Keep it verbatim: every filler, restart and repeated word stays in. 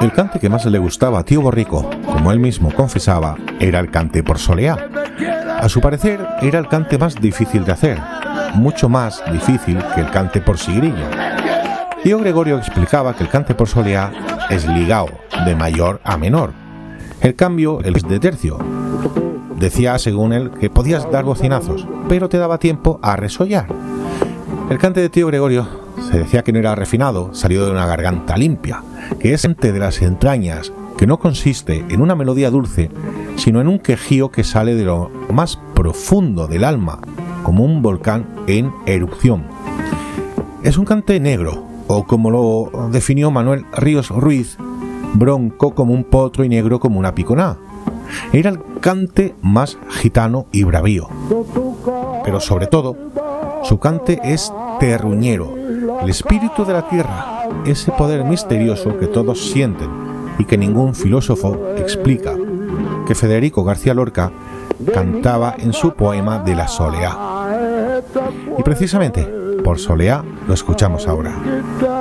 El cante que más le gustaba a Tío Borrico, como él mismo confesaba, era el cante por soleá. A su parecer, era el cante más difícil de hacer, mucho más difícil que el cante por sigrilla. Tío Gregorio explicaba que el cante por soleá es ligao, de mayor a menor. El cambio es de tercio. Decía, según él, que podías dar bocinazos, pero te daba tiempo a resollar. El cante de Tío Gregorio se decía que no era refinado, salido de una garganta limpia, que es cante de las entrañas, que no consiste en una melodía dulce, sino en un quejío que sale de lo más profundo del alma, como un volcán en erupción. Es un cante negro, o como lo definió Manuel Ríos Ruiz, bronco como un potro y negro como una piconá. Era el cante más gitano y bravío. Pero sobre todo, su cante es terruñero, el espíritu de la tierra, ese poder misterioso que todos sienten y que ningún filósofo explica, que Federico García Lorca cantaba en su poema de la soleá. Y precisamente por soleá lo escuchamos ahora.